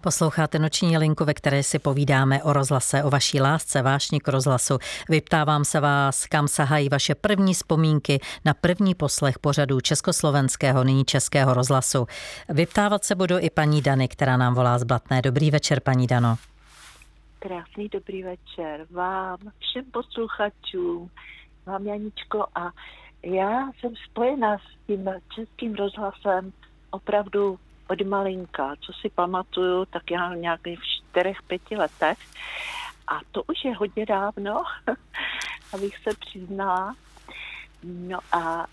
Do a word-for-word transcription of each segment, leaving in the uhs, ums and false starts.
Posloucháte Noční linku, ve které si povídáme o rozhlase, o vaší lásce, vášni k rozhlasu. Vyptávám se vás, kam sahají vaše první vzpomínky na první poslech pořadů československého, nyní českého rozhlasu. Vyptávat se budu i paní Dany, která nám volá z Blatné. Dobrý večer, paní Dano. Krásný dobrý večer vám, všem posluchačům, vám Janičko, a já jsem spojená s tím českým rozhlasem opravdu od malinka, co si pamatuju, tak já nějakých v čtyřech, pěti letech, a to už je hodně dávno, abych se přiznala. No a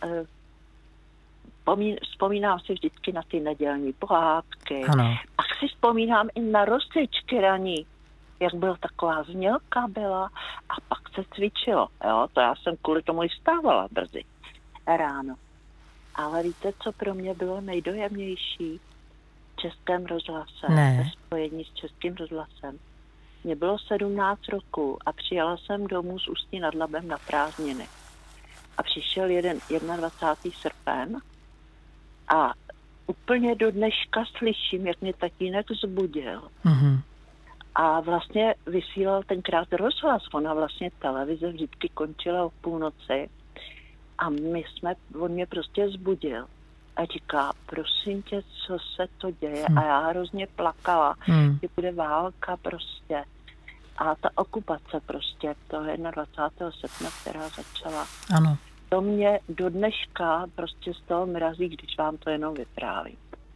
vzpomínám si vždycky na ty nedělní pohádky. Ano. Pak si vzpomínám i na rozcvičky raní, jak byla taková znělka byla, a pak se cvičilo. Jo? To já jsem kvůli tomu i vstávala brzy ráno. Ale víte, co pro mě bylo nejdojemnější v českém rozhlase, ne. ve spojení s českým rozhlasem? Mně bylo sedmnáct roků a přijela jsem domů z Ústí nad Labem na prázdniny. A přišel jeden dvacátého prvního srpen a úplně do dneška slyším, jak mě tatínek zbudil. Mm-hmm. A vlastně vysílal tenkrát rozhlas. Ona vlastně televize vždycky končila o půlnoci a my jsme, on mě prostě zbudil a říká, prosím tě, co se to děje? Hmm. A já hrozně plakala, hmm. že bude válka prostě. A ta okupace prostě, to dvacátého prvního srpna, která začala. Ano. To mě do dneška prostě z toho mrazí, když vám to jenom vyprávím.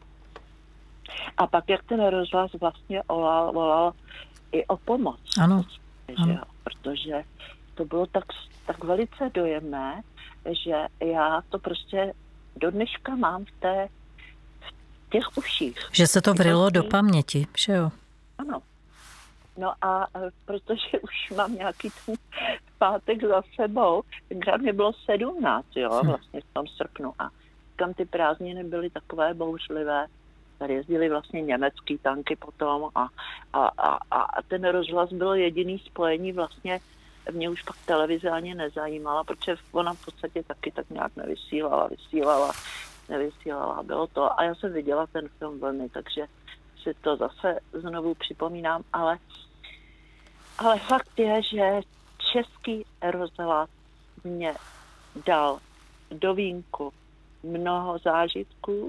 A pak, jak ten rozhlas vlastně volal, volal i o pomoc. Ano. Že ano. Jo, protože to bylo tak, tak velice dojemné, že já to prostě do dneška mám v, té, v těch uších. Že se to vrylo do paměti, že jo? Ano. No a protože už mám nějaký ten pátek za sebou, tenkrát mě bylo sedmnáct, jo, vlastně v tom srpnu, a tam ty prázdniny byly takové bouřlivé. Tady jezdili vlastně německý tanky potom a, a, a, a ten rozhlas byl jediný spojení vlastně. Mě už pak televize ani nezajímala, protože ona v podstatě taky tak nějak nevysílala, vysílala, nevysílala, bylo to. A já jsem viděla ten film velmi, takže si to zase znovu připomínám, ale, ale fakt je, že český rozhlas mě dal do vínku mnoho zážitků.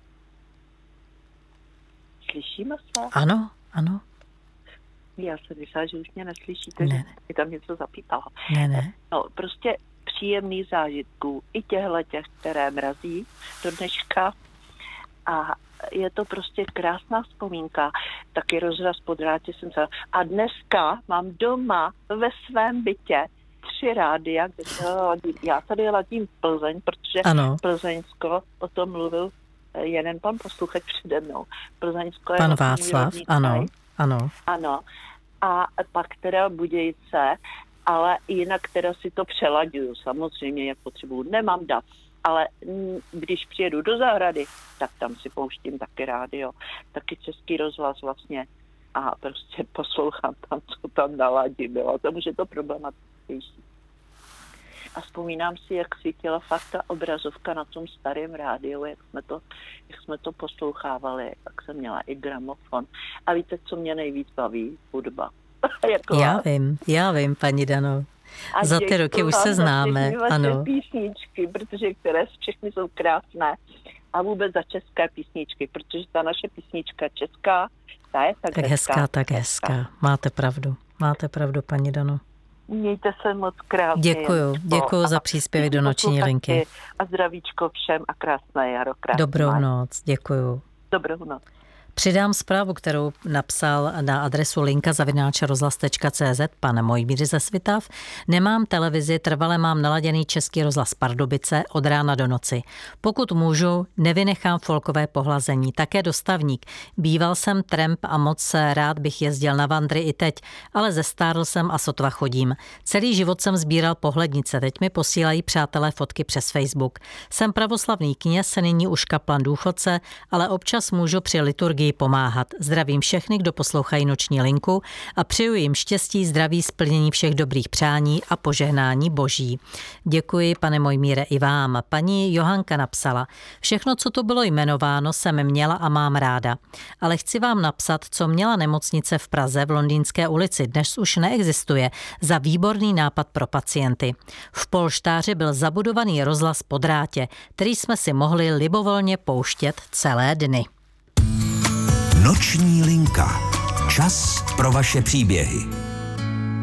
Slyšíme se? Ano, ano. Já jsem myslela, že už mě neslyšíte, ne, že ne. mi tam něco zapípalo. Ne, ne. No, prostě příjemný zážitků, i těchto těch, které mrazí do dneška. A je to prostě krásná vzpomínka. Taky rozhlas po drátě jsem se... A dneska mám doma ve svém bytě tři rádia, kde se ladím. Já tady ladím Plzeň, protože ano. Plzeňsko, o tom mluvil jeden pan posluchač přede mnou. Plzeňsko je pan vlastně Václav, ano, ano. Ano. A pak teda Budějice, ale jinak teda si to přelaďuju. Samozřejmě, jak potřebuju. Nemám dat, ale když přijedu do zahrady, tak tam si pouštím taky rádio, taky český rozhlas vlastně a prostě poslouchám tam, co tam naladím. Jo. Tam už je to problematičnější. A vzpomínám si, jak svítila fakt ta obrazovka na tom starém rádiu, jak jsme to, jak jsme to poslouchávali, tak jsem měla i gramofon. A víte, co mě nejvíc baví? Hudba. jako já vím, já vím, paní Dano. A za ty roky už se známe, ano. Písničky, protože které všechny jsou krásné. A vůbec za české písničky, protože ta naše písnička česká, ta je tak, tak hezká. hezká tak hezká. hezká. Máte pravdu, máte pravdu, paní Dano. Mějte se moc krásně. Děkuju, děkuju za příspěvek do Noční linky. A zdravíčko všem a krásné jaro. Krásné. Dobrou noc, děkuju. Dobrou noc. Přidám zprávu, kterou napsal na adresu linka zavináč rozhlas tečka cé zet pan Mojmír ze Svitav. Nemám televizi, trvale mám naladěný Český rozhlas Pardubice od rána do noci. Pokud můžu, nevynechám folkové pohlazení. Také dostavník. Býval jsem tramp a moc rád bych jezdil na vandry i teď, ale zestárl jsem a sotva chodím. Celý život jsem sbíral pohlednice, teď mi posílají přátelé fotky přes Facebook. Jsem pravoslavný kněz, nyní už kaplan důchodce, ale občas můžu při liturgii chtějí pomáhat. Zdravím všechny, kdo poslouchají Noční linku a přeju jim štěstí, zdraví, splnění všech dobrých přání a požehnání boží. Děkuji, pane Mojmíre, i vám. Paní Johanka napsala: všechno, co to bylo jmenováno, jsem měla a mám ráda. Ale chci vám napsat, co měla nemocnice v Praze v Londýnské ulici, dnes už neexistuje, za výborný nápad pro pacienty. V polštáři byl zabudovaný rozhlas po drátě, který jsme si mohli libovolně pouštět celé dny. Noční linka. Čas pro vaše příběhy.